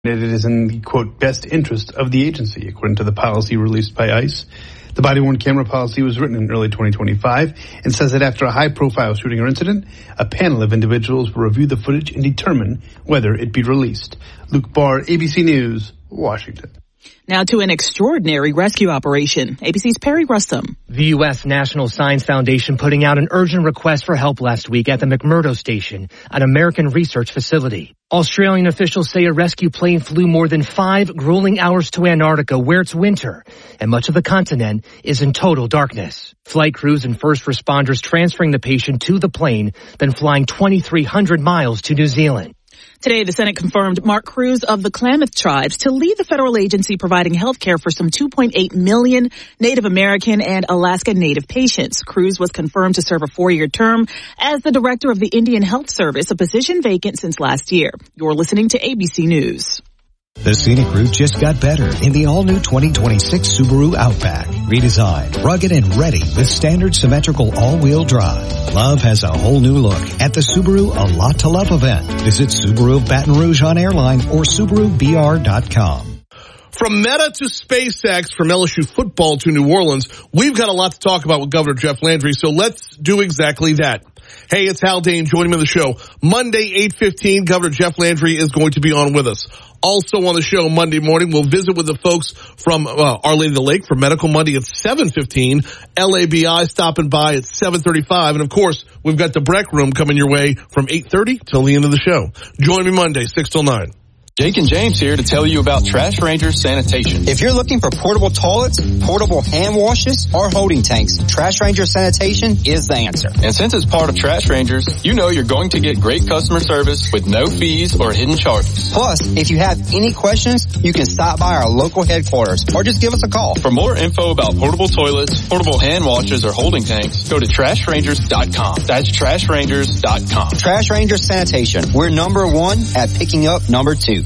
It is in the, quote, best interest of the agency, according to the policy released by ICE. The body-worn camera policy was written in early 2025 and says that after a high-profile shooting or incident, a panel of individuals will review the footage and determine whether it be released. Luke Barr, ABC News, Washington. Now to an extraordinary rescue operation. ABC's Perry Rustam. The U.S. National Science Foundation putting out an urgent request for help last week at the McMurdo Station, an American research facility. Australian officials say a rescue plane flew more than 5 grueling hours to Antarctica, where it's winter, and much of the continent is in total darkness. Flight crews and first responders transferring the patient to the plane, then flying 2,300 miles to New Zealand. Today, the Senate confirmed Mark Cruz of the Klamath Tribes to lead the federal agency providing health care for some 2.8 million Native American and Alaska Native patients. Cruz was confirmed to serve a 4-year term as the director of the Indian Health Service, a position vacant since last year. You're listening to ABC News. The scenic route just got better in the all-new 2026 Subaru Outback. Redesigned, rugged, and ready with standard symmetrical all-wheel drive. Love has a whole new look at the Subaru A Lot to Love event. Visit Subaru of Baton Rouge on airline or SubaruBR.com. From Meta to SpaceX, from LSU football to New Orleans, we've got a lot to talk about with Governor Jeff Landry, so let's do exactly that. Hey, it's Hal Dane joining me on the show. Monday, 8:15, Governor Jeff Landry is going to be on with us. Also on the show Monday morning, we'll visit with the folks from Our Lady of the Lake for Medical Monday at 7:15. LABI stopping by at 7:35. And, of course, we've got the Breck Room coming your way from 8:30 till the end of the show. Join me Monday, 6 till 9. Jake and James here to tell you about Trash Ranger Sanitation. If you're looking for portable toilets, portable hand washes, or holding tanks, Trash Ranger Sanitation is the answer. And since it's part of Trash Rangers, you know you're going to get great customer service with no fees or hidden charges. Plus, if you have any questions, you can stop by our local headquarters or just give us a call. For more info about portable toilets, portable hand washes, or holding tanks, go to TrashRangers.com. That's TrashRangers.com. Trash Ranger Sanitation. We're number 1 at picking up number 2.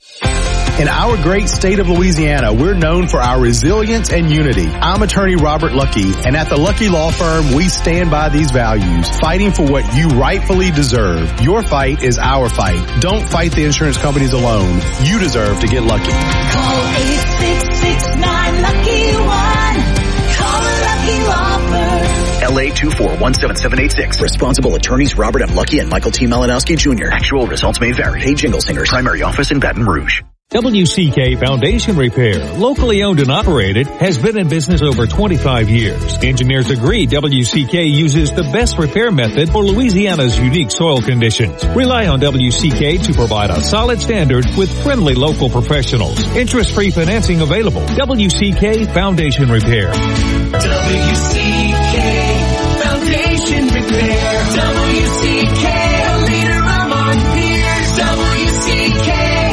In our great state of Louisiana, we're known for our resilience and unity. I'm attorney Robert Lucky, and at the Lucky Law Firm, we stand by these values, fighting for what you rightfully deserve. Your fight is our fight. Don't fight the insurance companies alone. You deserve to get lucky. Call 866-9-LUCKY-1. Call the Lucky Law Firm. LA 2417786. Responsible attorneys Robert M. Lucky and Michael T. Malinowski Jr. Actual results may vary. Hey, Jingle Singers. Primary office in Baton Rouge. WCK Foundation Repair, locally owned and operated, has been in business over 25 years. Engineers agree WCK uses the best repair method for Louisiana's unique soil conditions. Rely on WCK to provide a solid standard with friendly local professionals. Interest-free financing available. WCK Foundation Repair. WCK Foundation Repair. WCK, a leader among peers. WCK.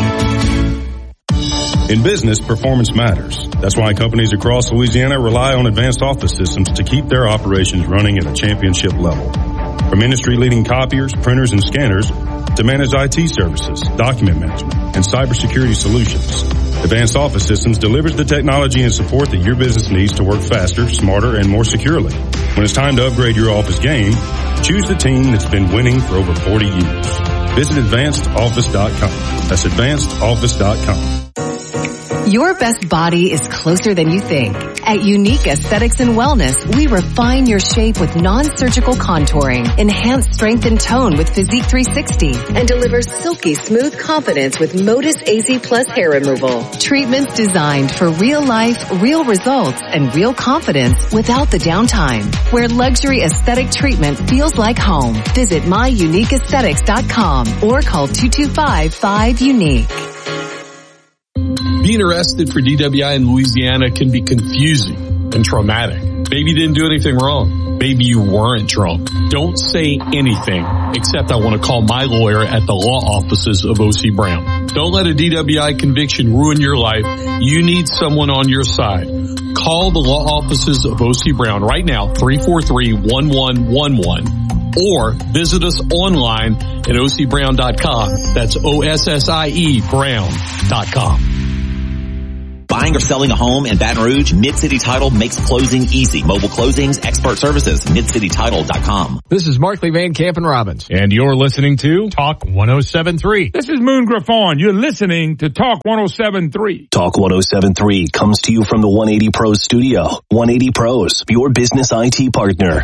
In business, performance matters. That's why companies across Louisiana rely on advanced office systems to keep their operations running at a championship level. From industry-leading copiers, printers, and scanners to managed IT services, document management, and cybersecurity solutions, Advanced Office Systems delivers the technology and support that your business needs to work faster, smarter, and more securely. When it's time to upgrade your office game, choose the team that's been winning for over 40 years. Visit AdvancedOffice.com. That's AdvancedOffice.com. Your best body is closer than you think. At Unique Aesthetics and Wellness, we refine your shape with non-surgical contouring, enhance strength and tone with Physique 360, and deliver silky smooth confidence with Modus AZ Plus hair removal. Treatments designed for real life, real results, and real confidence without the downtime. Where luxury aesthetic treatment feels like home. Visit myuniqueaesthetics.com or call 225-5UNIQUE. Being arrested for DWI in Louisiana can be confusing and traumatic. Maybe you didn't do anything wrong. Maybe you weren't drunk. Don't say anything except I want to call my lawyer at the law offices of O.C. Brown. Don't let a DWI conviction ruin your life. You need someone on your side. Call the law offices of O.C. Brown right now, 343-1111. Or visit us online at OCBrown.com. That's OSSIE Brown.com. Buying or selling a home in Baton Rouge, Mid-City Title makes closing easy. Mobile closings, expert services, midcitytitle.com. This is Markley Van Camp and Robbins. And you're listening to Talk 107.3. This is Moon Griffon. You're listening to Talk 107.3. Talk 107.3 comes to you from the 180 Pros studio. 180 Pros, your business IT partner.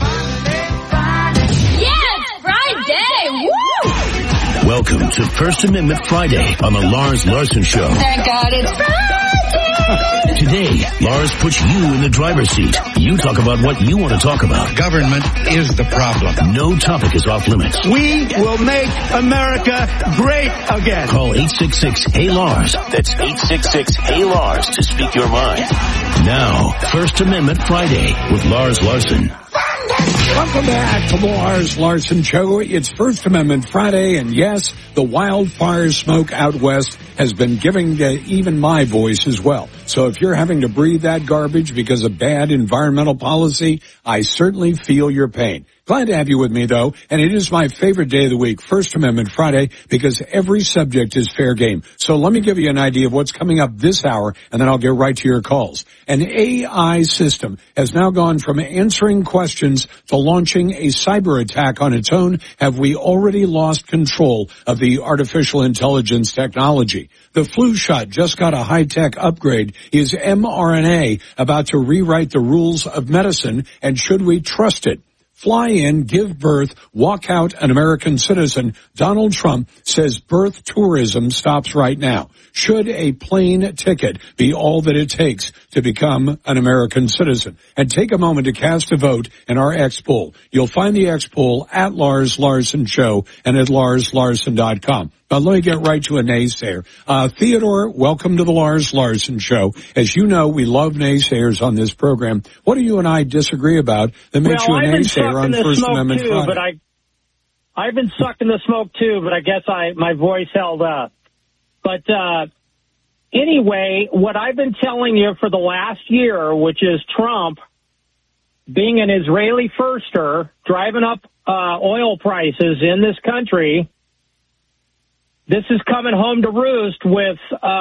Welcome to First Amendment Friday on the Lars Larson Show. Thank God it's Friday! Today, Lars puts you in the driver's seat. You talk about what you want to talk about. Government is the problem. No topic is off limits. We will make America great again. Call 866-HEY-LARS. That's 866-HEY-LARS to speak your mind. Now, First Amendment Friday with Lars Larson. Welcome back to the Lars Larson Show. It's First Amendment Friday, and yes, the wildfire smoke out west has been giving even my voice as well. So if you're having to breathe that garbage because of bad environmental policy, I certainly feel your pain. Glad to have you with me, though, and it is my favorite day of the week, First Amendment Friday, because every subject is fair game. So let me give you an idea of what's coming up this hour, and then I'll get right to your calls. An AI system has now gone from answering questions to launching a cyber attack on its own. Have we already lost control of the artificial intelligence technology? The flu shot just got a high-tech upgrade. Is mRNA about to rewrite the rules of medicine, and should we trust it? Fly in, give birth, walk out an American citizen. Donald Trump says birth tourism stops right now. Should a plane ticket be all that it takes to become an American citizen? And take a moment to cast a vote in our X poll. You'll find the X poll at Lars Larson Show and at LarsLarson.com. But let me get right to a naysayer. Theodore, welcome to the Lars Larson Show. As you know, we love naysayers on this program. What do you and I disagree about that makes you a naysayer on First Amendment Friday? I've been sucking the smoke too, but I guess my voice held up. But anyway, what I've been telling you for the last year, which is Trump being an Israeli firster, driving up oil prices in this country. This is coming home to roost with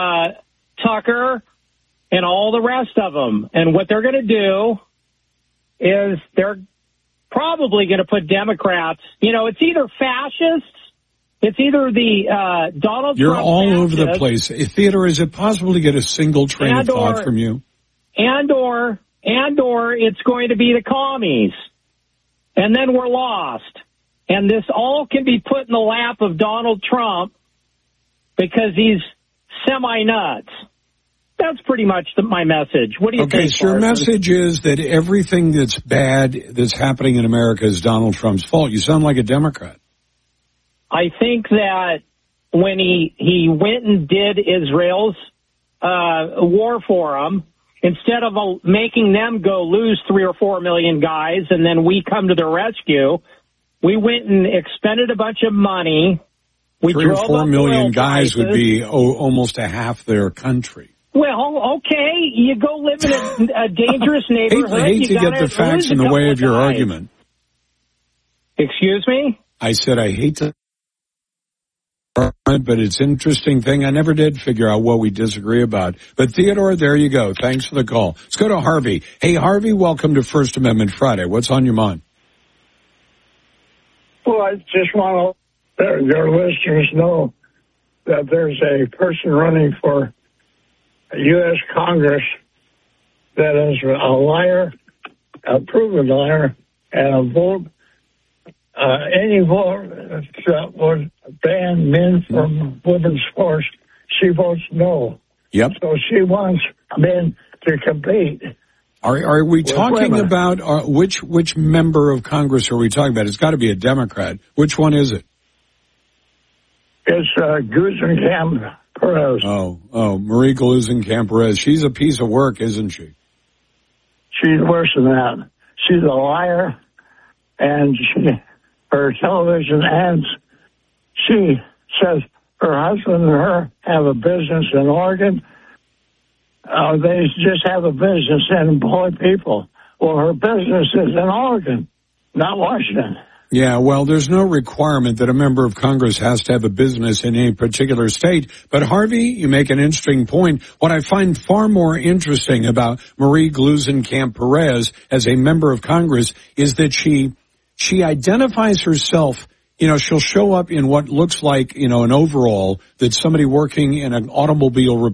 Tucker and all the rest of them. And what they're going to do is they're probably going to put Democrats, it's either fascists, it's either the Donald Trump. You're all fascists, over the place. Theodore, is it possible to get a single train of thought from you? And or it's going to be the commies. And then we're lost. And this all can be put in the lap of Donald Trump, because he's semi-nuts. That's pretty much my message. What do you think? Okay, so your message is that everything that's bad that's happening in America is Donald Trump's fault. You sound like a Democrat. I think that when he went and did Israel's war for them, instead of making them go lose 3 or 4 million guys and then we come to their rescue, we went and expended a bunch of money. 3 or 4 million guys would be almost a half their country. Well, okay, you go live in a dangerous neighborhood. I hate to get the facts in the way of your argument. Excuse me? I said I hate to, but it's an interesting thing. I never did figure out what we disagree about. But Theodore, there you go. Thanks for the call. Let's go to Harvey. Hey, Harvey, welcome to First Amendment Friday. What's on your mind? Well, I just want to your listeners know that there's a person running for U.S. Congress that is a liar, a proven liar, and a vote. Any vote that would ban men from women's sports, she votes no. Yep. So she wants men to compete. Are we talking about which member of Congress are we talking about? It's got to be a Democrat. Which one is it? It's Gluesenkamp Perez. Oh, Marie Gluesenkamp Perez. She's a piece of work, isn't she? She's worse than that. She's a liar, and her television ads, she says her husband and her have a business in Oregon. They just have a business and employ people. Well, her business is in Oregon, not Washington. Yeah, well, there's no requirement that a member of Congress has to have a business in a particular state. But Harvey, you make an interesting point. What I find far more interesting about Marie Gluesenkamp-Perez as a member of Congress is that she identifies herself. You know, she'll show up in what looks like, you know, an overall that somebody working in an automobile